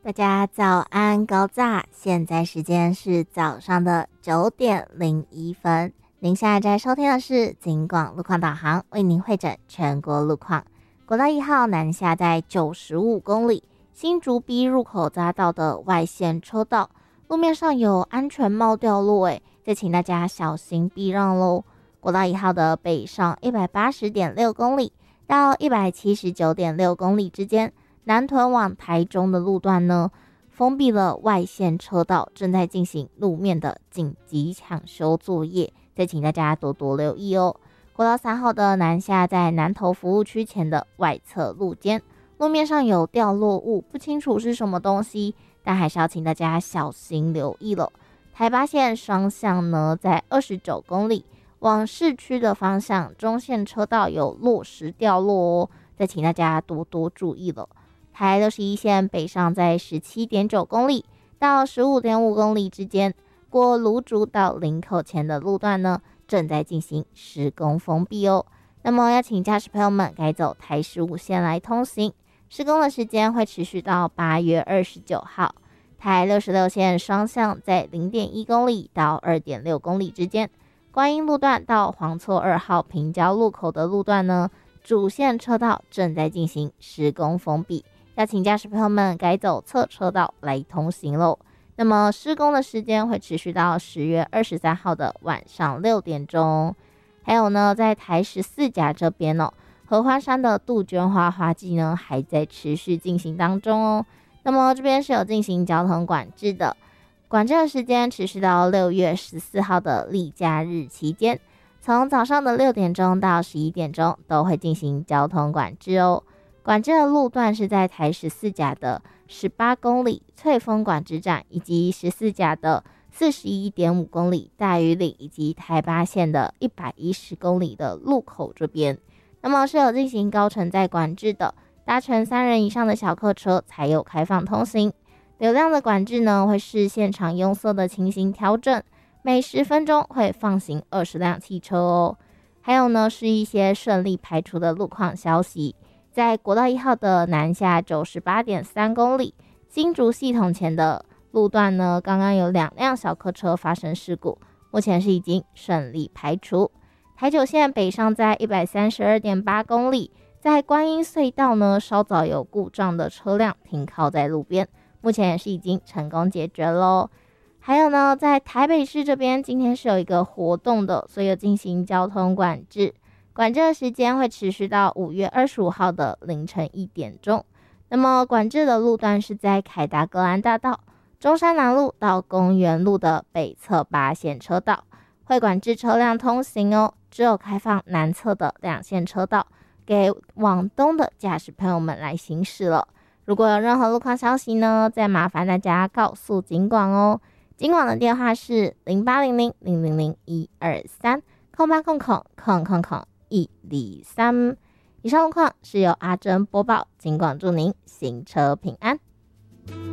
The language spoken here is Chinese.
大家早安高炸，现在时间是早上的9:01。您现在在收听的是警广路况导航，为您会诊全国路况。国道1号南下在95公里，新竹 B 入口匝道的外线车道，路面上有安全帽掉落，再请大家小心避让咯。国道1号的北上 180.6 公里到 179.6 公里之间，南屯往台中的路段呢，封闭了外线车道，正在进行路面的紧急抢修作业，再请大家多多留意哦。国道3号的南下在南投服务区前的外侧路肩，路面上有掉落物，不清楚是什么东西，但还是要请大家小心留意了。台八线双向呢，在29公里往市区的方向，中线车道有落石掉落哦，再请大家多多注意了。台61线北上在 17.9 公里到 15.5 公里之间，过芦竹到林口前的路段呢，正在进行施工封闭哦。那么要请驾驶朋友们改走台15线来通行，施工的时间会持续到8月29号。台66线双向在 0.1 公里到 2.6 公里之间，观音路段到黄厝2号平交路口的路段呢，主线车道正在进行施工封闭，要请驾驶朋友们改走侧车道来通行咯。那么施工的时间会持续到10月23号的晚上6点钟。还有呢，在台14甲这边合欢山的杜鹃花花季呢，还在持续进行当中哦。那么这边是有进行交通管制的，管制的时间持续到6月14号的例假日期间，从早上的6点钟到11点钟都会进行交通管制哦。管制的路段是在台14甲的18公里翠峰管制站，以及14甲的 41.5 公里大屿岭，以及台八线的110公里的路口这边。那么是有进行高承载管制的，搭乘3人以上的小客车才有开放通行。流量的管制呢，会视现场拥塞的情形调整，每10分钟会放行20辆汽车哦。还有呢，是一些顺利排除的路况消息。在国道1号的南下 98.3 公里新竹系统前的路段呢，刚刚有2辆小客车发生事故，目前是已经顺利排除。台9线北上在 132.8 公里，在观音隧道呢，稍早有故障的车辆停靠在路边，目前也是已经成功解决咯。还有呢，在台北市这边今天是有一个活动的，所以有进行交通管制，管制的时间会持续到5月25号的凌晨1点钟。那么管制的路段是在凯达格兰大道、中山南路到公园路的北侧8线车道，会管制车辆通行哦，只有开放南侧的2线车道给往东的驾驶朋友们来行驶了。如果有任何路况消息呢，再麻烦大家告诉警广哦。警广的电话是0800-000-123-0800-123。以上路况是由阿珍播报，警广祝您行车平安。